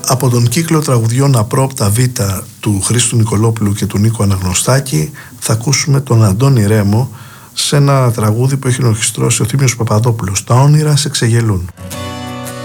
Από τον κύκλο τραγουδιών Απρόπτα Β του Χρήστου Νικολόπουλου και του Νίκου Αναγνωστάκη θα ακούσουμε τον Αντώνη Ρέμο σε ένα τραγούδι που έχει ορχιστρώσει ο Θήμιος Παπαδόπουλος. Τα όνειρα σε ξεγελούν.